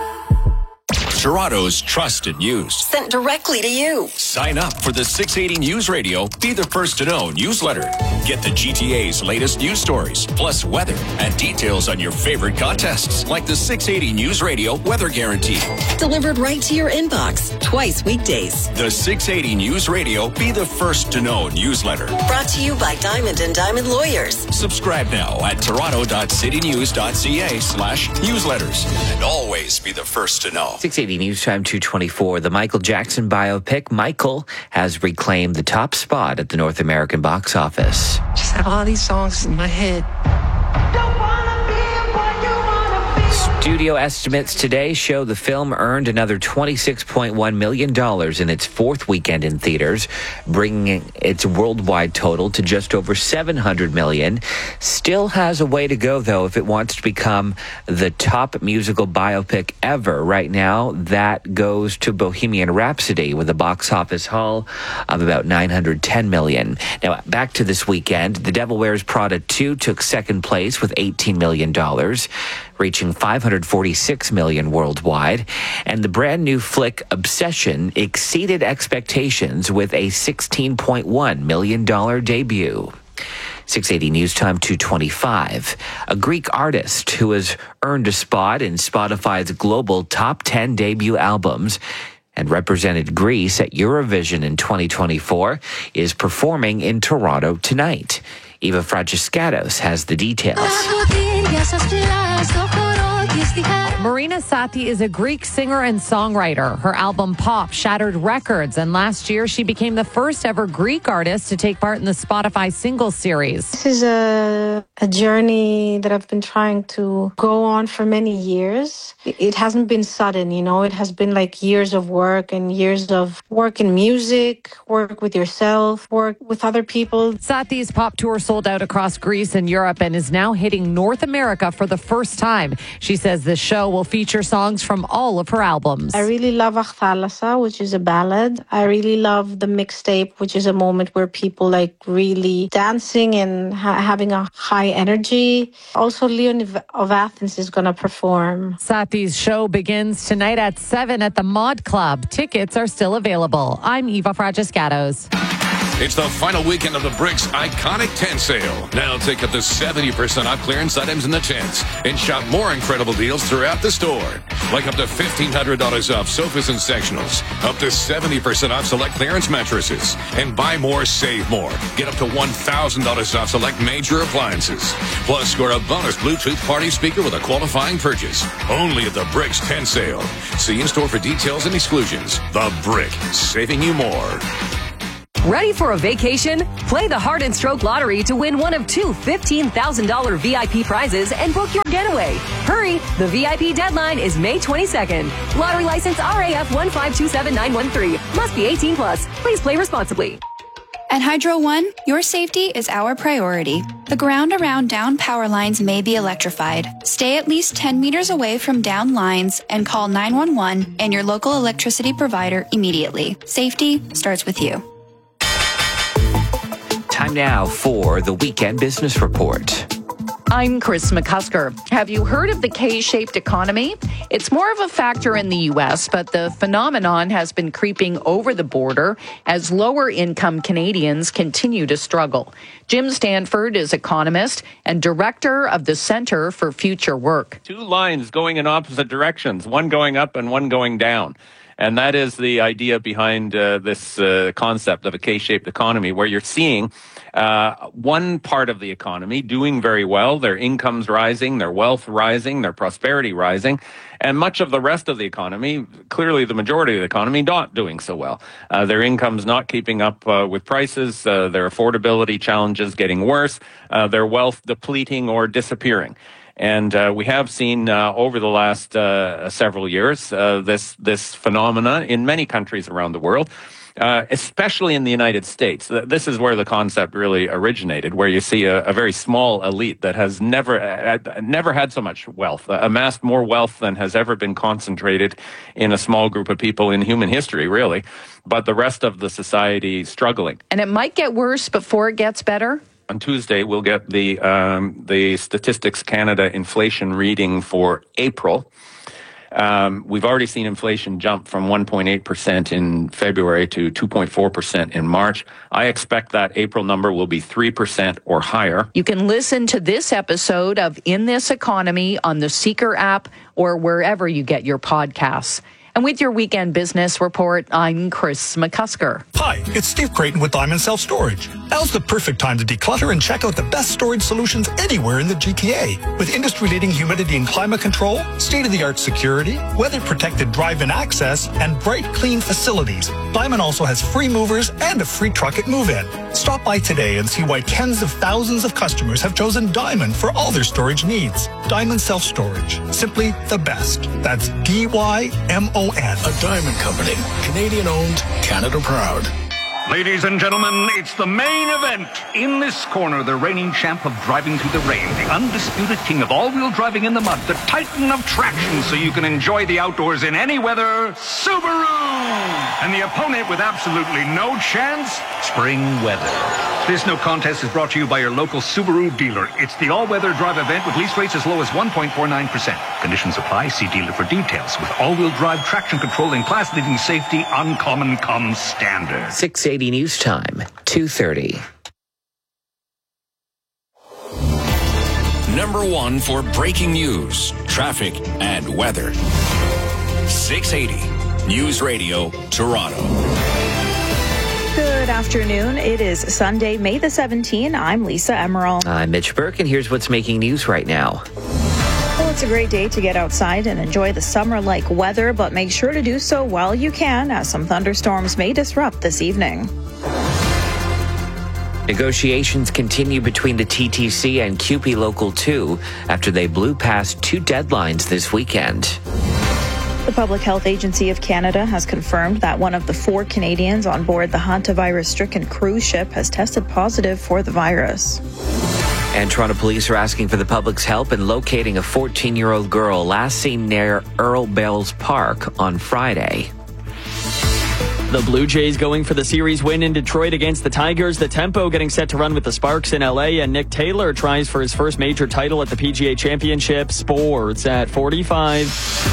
S7: Toronto's trusted news.
S8: Sent directly to you.
S7: Sign up for the six eighty News Radio Be the First to Know newsletter. Get the G T A's latest news stories, plus weather and details on your favorite contests, like the six eighty News Radio Weather Guarantee.
S8: Delivered right to your inbox, twice weekdays.
S7: The six eighty News Radio Be the First to Know newsletter.
S8: Brought to you by Diamond and Diamond Lawyers.
S7: Subscribe now at toronto dot city news dot c a slash newsletters. And always be the first to know.
S31: six eighty News Time two twenty-four. The Michael Jackson biopic, Michael, has reclaimed the top spot at the North American box office.
S10: Just have all these songs in my head.
S31: Studio estimates today show the film earned another twenty-six point one million dollars in its fourth weekend in theaters, bringing its worldwide total to just over seven hundred million dollars. Still has a way to go, though, if it wants to become the top musical biopic ever. Right now, that goes to Bohemian Rhapsody with a box office haul of about nine hundred ten million dollars. Now, back to this weekend, The Devil Wears Prada two took second place with eighteen million dollars, reaching five hundred forty-six million dollars worldwide, and the brand new flick Obsession exceeded expectations with a sixteen point one million dollars debut. six eighty News Time two twenty-five. A Greek artist who has earned a spot in Spotify's global top ten debut albums and represented Greece at Eurovision in twenty twenty-four is performing in Toronto tonight. Eva Fragiskatos has the details.
S11: Marina Sati is a Greek singer and songwriter. Her album Pop shattered records, and last year she became the first ever Greek artist to take part in the Spotify Singles Series.
S12: This is a, a journey that I've been trying to go on for many years. It hasn't been sudden, you know, it has been like years of work and years of work in music, work with yourself, work with other people.
S11: Sati's pop tour sold out across Greece and Europe and is now hitting North America for the first time. She says the show will feature songs from all of her albums.
S12: I really love Ach Thalassa, which is a ballad. I really love the mixtape, which is a moment where people like really dancing and ha- having a high energy. Also, Leon of Athens is going to perform.
S11: Sati's show begins tonight at seven at the Mod Club. Tickets are still available. I'm Eva Fragiscatos.
S7: It's the final weekend of the Bricks Iconic Tent Sale. Now take up to seventy percent off clearance items in the tents and shop more incredible deals throughout the store. Like up to fifteen hundred dollars off sofas and sectionals, up to seventy percent off select clearance mattresses, and buy more, save more. Get up to one thousand dollars off select major appliances. Plus, score a bonus Bluetooth party speaker with a qualifying purchase. Only at the Bricks Tent Sale. See in-store for details and exclusions. The Brick, saving you more.
S14: Ready for a vacation? Play the Heart and Stroke Lottery to win one of two fifteen thousand dollars V I P prizes and book your getaway. Hurry! The V I P deadline is May twenty-second. Lottery license R A F one five two seven nine one three. Must be eighteen plus. Please play responsibly.
S15: At Hydro One, your safety is our priority. The ground around down power lines may be electrified. Stay at least ten meters away from down lines and call nine one one and your local electricity provider immediately. Safety starts with you.
S31: Time now for the Weekend Business Report.
S17: I'm Chris McCusker. Have you heard of the K-shaped economy? It's more of a factor in the U S, but the phenomenon has been creeping over the border as lower-income Canadians continue to struggle. Jim Stanford is economist and director of the Centre for Future Work.
S18: Two lines going in opposite directions, one going up and one going down. And that is the idea behind uh, this uh, concept of a K-shaped economy, where you're seeing uh, one part of the economy doing very well, their incomes rising, their wealth rising, their prosperity rising, and much of the rest of the economy, clearly the majority of the economy, not doing so well. Uh, their incomes not keeping up uh, with prices, uh, their affordability challenges getting worse, uh, their wealth depleting or disappearing. And uh, we have seen uh, over the last uh, several years uh, this this phenomena in many countries around the world, uh, especially in the United States. This is where the concept really originated, where you see a, a very small elite that has never uh, never had so much wealth, uh, amassed more wealth than has ever been concentrated in a small group of people in human history, really. But the rest of the society struggling.
S17: And it might get worse before it gets better?
S18: On Tuesday, we'll get the um, the Statistics Canada inflation reading for April. Um, we've already seen inflation jump from one point eight percent in February to two point four percent in March. I expect that April number will be three percent or higher.
S17: You can listen to this episode of In This Economy on the Seeker app or wherever you get your podcasts. And with your Weekend Business Report, I'm Chris McCusker.
S26: Hi, it's Steve Creighton with Diamond Self-Storage. Now's the perfect time to declutter and check out the best storage solutions anywhere in the G T A. With industry-leading humidity and climate control, state-of-the-art security, weather-protected drive-in access, and bright, clean facilities, Diamond also has free movers and a free truck at move-in. Stop by today and see why tens of thousands of customers have chosen Diamond for all their storage needs. Diamond Self-Storage. Simply the best. That's D Y M O N.
S27: A Diamond Company. Canadian-owned, Canada-proud.
S28: Ladies and gentlemen, it's the main event. In this corner, the reigning champ of driving through the rain, the undisputed king of all-wheel driving in the mud, the titan of traction so you can enjoy the outdoors in any weather, Subaru! And the opponent with absolutely no chance, spring weather. This no contest is brought to you by your local Subaru dealer. It's the all-weather drive event with lease rates as low as one point four nine percent. Conditions apply. See dealer for details. With all-wheel drive traction control and class-leading safety, uncommon comes standard.
S31: six eighty News Time, two thirty.
S7: Number one for breaking news, traffic, and weather. six eighty News Radio, Toronto.
S29: Good afternoon. It is Sunday, May the seventeenth. I'm Lisa Emerald.
S31: I'm Mitch Burke, and here's what's making news right now.
S29: Well, it's a great day to get outside and enjoy the summer-like weather, but make sure to do so while you can, as some thunderstorms may disrupt this evening.
S31: Negotiations continue between the T T C and C U P E Local two after they blew past two deadlines this weekend.
S29: The Public Health Agency of Canada has confirmed that one of the four Canadians on board the hantavirus-stricken cruise ship has tested positive for the virus.
S31: And Toronto police are asking for the public's help in locating a fourteen-year-old girl last seen near Earl Bells Park on Friday.
S1: The Blue Jays going for the series win in Detroit against the Tigers. The Tempo getting set to run with the Sparks in L A. And Nick Taylor tries for his first major title at the P G A Championship. Sports at forty-five.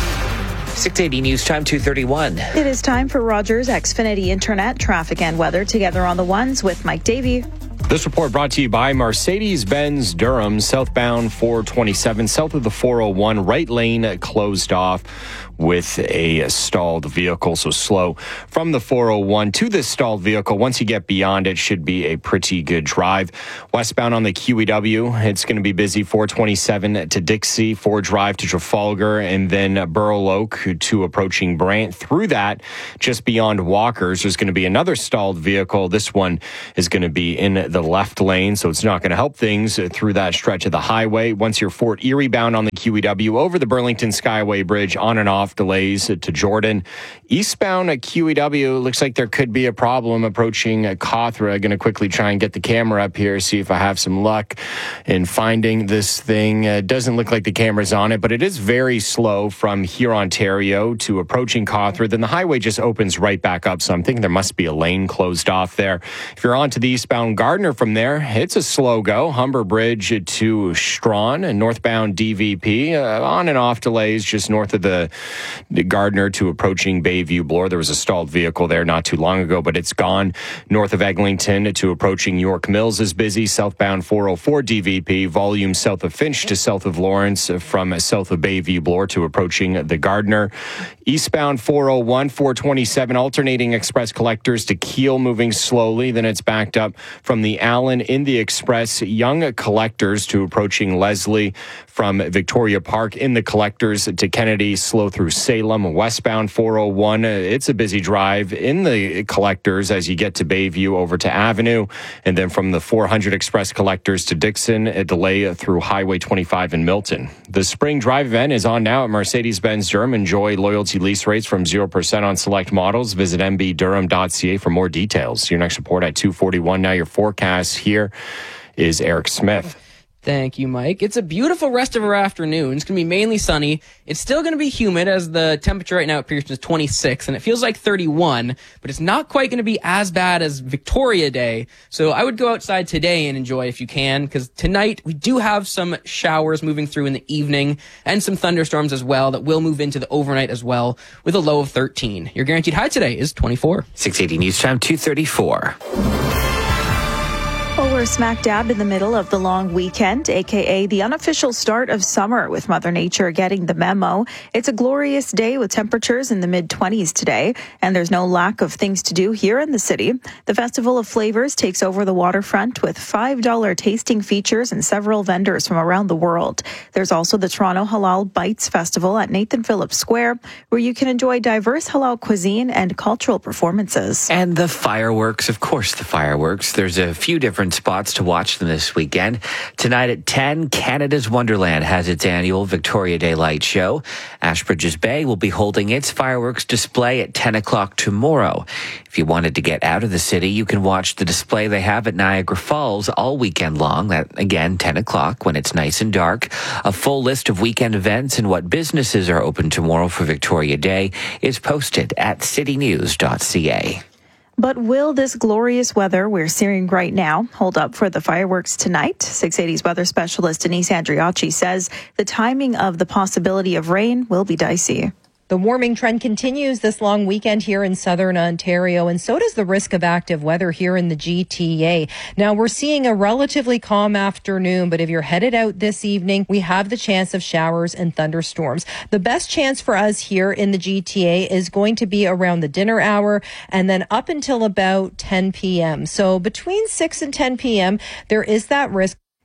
S31: six eighty News Time, two thirty-one.
S29: It is time for Rogers Xfinity Internet, traffic and weather together on the ones with Mike Davey.
S9: This report brought to you by Mercedes-Benz Durham, southbound four twenty-seven, south of the four oh one, right lane closed off with a stalled vehicle, so slow from the four oh one to this stalled vehicle. Once you get beyond it, should be a pretty good drive. Westbound on the Q E W, it's going to be busy, four twenty-seven to Dixie, four Drive to Trafalgar, and then Burl Oak to approaching Brant. Through that, just beyond Walkers, there's going to be another stalled vehicle. This one is going to be in the left lane, so it's not going to help things through that stretch of the highway. Once you're Fort Erie bound on the Q E W, over the Burlington Skyway Bridge, on and off delays to Jordan. Eastbound at Q E W, looks like there could be a problem approaching Cawthra. Going to quickly try and get the camera up here, see if I have some luck in finding this thing. It uh, doesn't look like the camera's on it, but it is very slow from here, Ontario, to approaching Cawthra. Then the highway just opens right back up, so I'm thinking there must be a lane closed off there. If you're onto the eastbound Gardner from there, it's a slow go. Humber Bridge to Strawn and northbound D V P, uh, on and off delays just north of the Gardner to approaching Bayview Bloor. There was a stalled vehicle there not too long ago, but it's gone. North of Eglinton to approaching York Mills is busy. Southbound four oh four D V P, volume south of Finch to south of Lawrence, from south of Bayview Bloor to approaching the Gardner. Eastbound four oh one, four twenty-seven, alternating express collectors to Kiel, moving slowly. Then it's backed up from the Allen in the express. Young collectors to approaching Leslie, from Victoria Park in the collectors to Kennedy, slow through Salem. Westbound four oh one, it's a busy drive in the collectors as you get to Bayview over to Avenue. And then from the four hundred express collectors to Dixon, a delay through Highway twenty-five in Milton. The spring drive event is on now at Mercedes-Benz Durham. Enjoy loyalty lease rates from zero percent on select models. Visit m b durham dot c a for more details. Your next report at two forty-one. Now your forecast here is Eric Smith.
S2: Thank you, Mike. It's a beautiful rest of our afternoon. It's going to be mainly sunny. It's still going to be humid, as the temperature right now at Pearson is twenty-six, and it feels like thirty-one, but it's not quite going to be as bad as Victoria Day. So I would go outside today and enjoy if you can, because tonight we do have some showers moving through in the evening and some thunderstorms as well that will move into the overnight as well, with a low of thirteen. Your guaranteed high today is twenty-four.
S31: six eighty News Time, two thirty-four.
S29: Well, we're smack dab in the middle of the long weekend, aka the unofficial start of summer, with Mother Nature getting the memo. It's a glorious day with temperatures in the mid twenties today, and there's no lack of things to do here in the city. The Festival of Flavors takes over the waterfront with five dollar tasting features and several vendors from around the world. There's also the Toronto Halal Bites Festival at Nathan Phillips Square, where you can enjoy diverse halal cuisine and cultural performances.
S31: And the fireworks, of course, the fireworks. There's a few different spots to watch them this weekend. Tonight at ten, Canada's Wonderland has its annual Victoria Day Light Show. Ashbridges Bay will be holding its fireworks display at ten o'clock tomorrow. If you wanted to get out of the city, you can watch the display they have at Niagara Falls all weekend long. That, again, ten o'clock when it's nice and dark. A full list of weekend events and what businesses are open tomorrow for Victoria Day is posted at city news dot c a.
S29: But will this glorious weather we're seeing right now hold up for the fireworks tonight? six eighty's weather specialist Denise Andriacci says the timing of the possibility of rain will be dicey.
S3: The warming trend continues this long weekend here in southern Ontario, and so does the risk of active weather here in the G T A. Now, we're seeing a relatively calm afternoon, but if you're headed out this evening, we have the chance of showers and thunderstorms. The best chance for us here in the G T A is going to be around the dinner hour and then up until about ten p.m. So between six and ten p.m., there is that risk.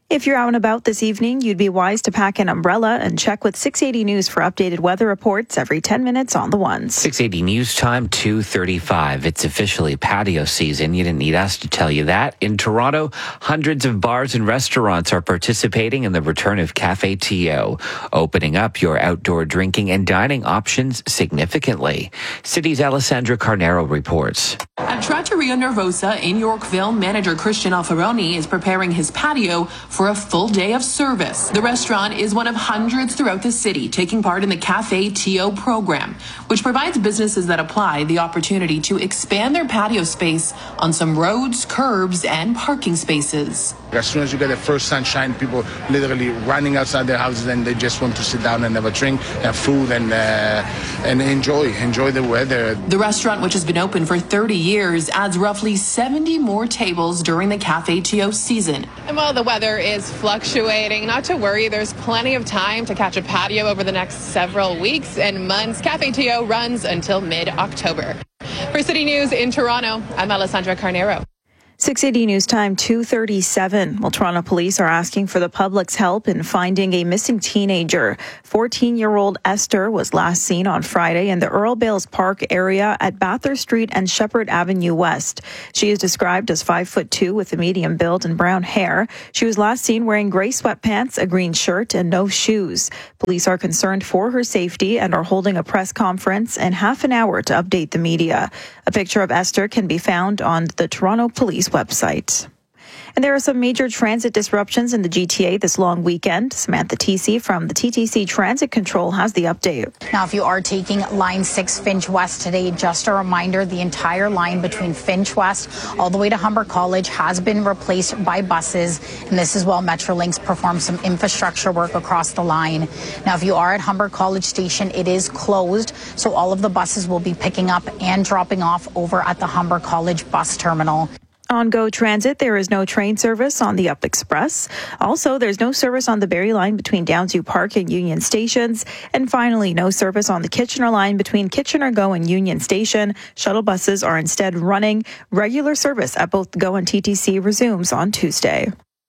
S29: If you're out and about this evening, you'd be wise to pack an umbrella and check with six eighty News for updated weather reports every ten minutes on the ones.
S31: six eighty News Time, two thirty-five. It's officially patio season. You didn't need us to tell you that. In Toronto, hundreds of bars and restaurants are participating in the return of Cafe T O, opening up your outdoor drinking and dining options significantly. City's Alessandra Carnero reports.
S5: At Trattoria Nervosa in Yorkville, manager Christian Alfaroni is preparing his patio for a full day of service. The restaurant is one of hundreds throughout the city taking part in the Cafe T O program, which provides businesses that apply the opportunity to expand their patio space on some roads, curbs, and parking spaces.
S6: As soon as you get the first sunshine, people literally running outside their houses and they just want to sit down and have a drink, have food, and uh, and enjoy enjoy the weather.
S5: The restaurant, which has been open for thirty years, adds roughly seventy more tables during the Cafe T O season.
S13: And while the weather is fluctuating, not to worry, there's plenty of time to catch a patio over the next several weeks and months. Cafe T O runs until mid-October. For City News in Toronto, I'm Alessandra Carnero.
S29: six eighty News Time, two thirty-seven. Well, Toronto police are asking for the public's help in finding a missing teenager. fourteen-year-old Esther was last seen on Friday in the Earl Bales Park area at Bathurst Street and Shepherd Avenue West. She is described as five foot two with a medium build and brown hair. She was last seen wearing gray sweatpants, a green shirt, and no shoes. Police are concerned for her safety and are holding a press conference in half an hour to update the media. A picture of Esther can be found on the Toronto Police website. And there are some major transit disruptions in the G T A this long weekend. Samantha Tisi from the T T C Transit Control has the update.
S16: Now, if you are taking Line six Finch West today, just a reminder, the entire line between Finch West all the way to Humber College has been replaced by buses. And this is while Metrolinx performs some infrastructure work across the line. Now, if you are at Humber College Station, it is closed. So all of the buses will be picking up and dropping off over at the Humber College bus terminal.
S29: On GO Transit, there is no train service on the Up Express. Also, there's no service on the Barrie line between Downsview Park and Union Stations. And finally, no service on the Kitchener line between Kitchener GO and Union Station. Shuttle buses are instead running. Regular service at both GO and T T C resumes on Tuesday.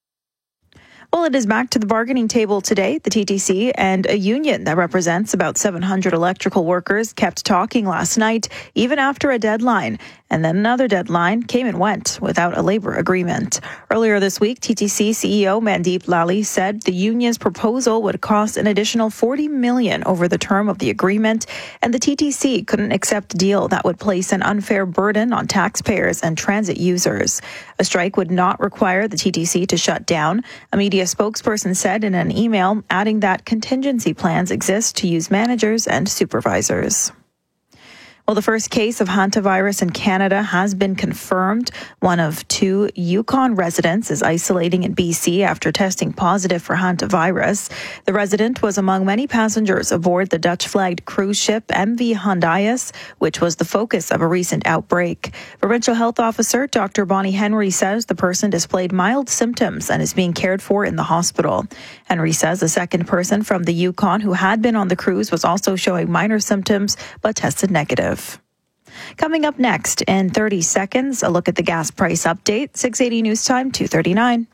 S29: Well, it is back to the bargaining table today. The T T C and a union that represents about seven hundred electrical workers kept talking last night, even after a deadline. And then another deadline came and went without a labor agreement. Earlier this week, T T C C E O Mandeep Lally said the union's proposal would cost an additional forty million dollars over the term of the agreement, and the T T C couldn't accept a deal that would place an unfair burden on taxpayers and transit users. A strike would not require the T T C to shut down. A media spokesperson said in an email, adding that contingency plans exist to use managers and supervisors. Well, the first case of hantavirus in Canada has been confirmed. One of two Yukon residents is isolating in B C after testing positive for hantavirus. The resident was among many passengers aboard the Dutch-flagged cruise ship M V Hondias, which was the focus of a recent outbreak. Provincial Health Officer Doctor Bonnie Henry says the person displayed mild symptoms and is being cared for in the hospital. Henry says a second person from the Yukon who had been on the cruise was also showing minor symptoms but tested negative. Coming up next in thirty seconds, a look at the gas price update. six eighty News Time, two thirty-nine.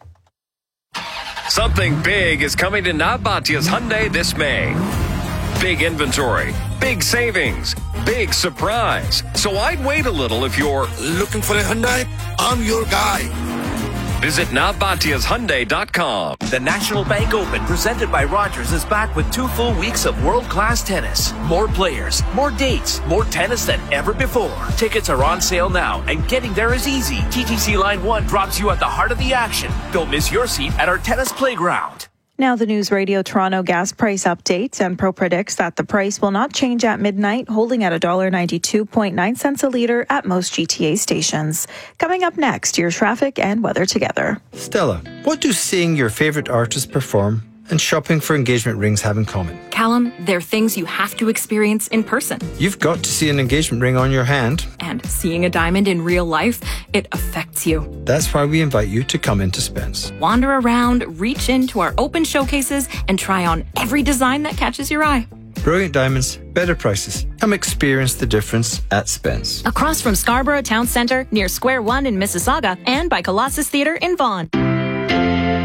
S7: Something big is coming to Navbatia's Hyundai this May. Big inventory, big savings, big surprise. So I'd wait a little if you're
S27: looking for a Hyundai. I'm your guy.
S7: Visit Navbatias Hyundai dot com.
S19: The National Bank Open, presented by Rogers, is back with two full weeks of world-class tennis. More players, more dates, more tennis than ever before. Tickets are on sale now, and getting there is easy. T T C Line one drops you at the heart of the action. Don't miss your seat at our tennis playground.
S29: Now the News Radio Toronto gas price update. Enpro predicts that the price will not change at midnight, holding at one dollar ninety-two point nine cents a litre at most G T A stations. Coming up next, your traffic and weather together.
S20: Stella, what do seeing your favourite artist perform and shopping for engagement rings have in common?
S21: Callum, they're things you have to experience in person.
S20: You've got to see an engagement ring on your hand.
S21: And seeing a diamond in real life, it affects you.
S20: That's why we invite you to come into Spence.
S21: Wander around, reach into our open showcases, and try on every design that catches your eye.
S20: Brilliant diamonds, better prices. Come experience the difference at Spence.
S21: Across from Scarborough Town Centre, near Square One in Mississauga, and by Colossus Theatre in Vaughan.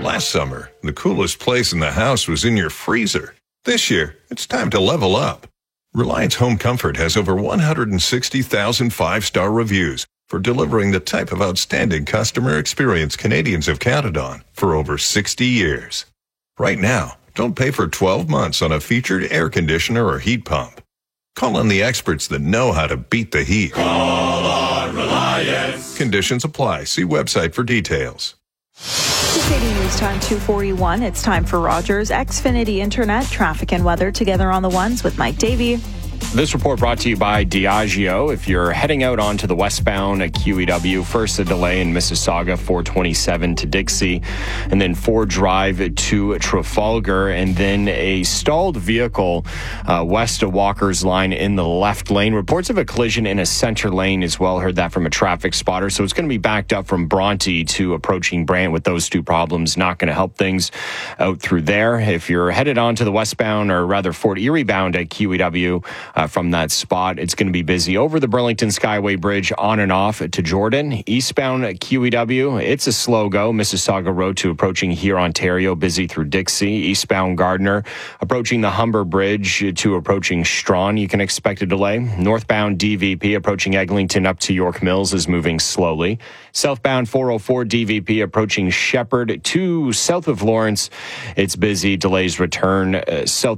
S4: Last summer, the coolest place in the house was in your freezer. This year, it's time to level up. Reliance Home Comfort has over one hundred sixty thousand five-star reviews for delivering the type of outstanding customer experience Canadians have counted on for over sixty years. Right now, don't pay for twelve months on a featured air conditioner or heat pump. Call on the experts that know how to beat the heat.
S8: Call on Reliance.
S4: Conditions apply. See website for details.
S29: six eighty News Time two forty-one. It's time for Rogers Xfinity Internet, traffic and weather together on the ones with Mike Davey.
S9: This report brought to you by Diageo. If you're heading out onto the westbound at Q E W, first a delay in Mississauga, four twenty-seven to Dixie, and then Ford Drive to Trafalgar, and then a stalled vehicle uh, west of Walker's Line in the left lane. Reports of a collision in a center lane as well. Heard that from a traffic spotter. So it's going to be backed up from Bronte to approaching Brant with those two problems. Not going to help things out through there. If you're headed onto the westbound, or rather Fort Erie bound at Q E W, Uh, from that spot, it's going to be busy over the Burlington Skyway Bridge on and off to Jordan. Eastbound at Q E W, it's a slow go. Mississauga Road to approaching here, Ontario, busy through Dixie. Eastbound Gardiner, approaching the Humber Bridge to approaching Strawn, you can expect a delay. Northbound D V P approaching Eglinton up to York Mills is moving slowly. Southbound four oh four D V P approaching Shepherd to south of Lawrence, it's busy. Delays return uh, south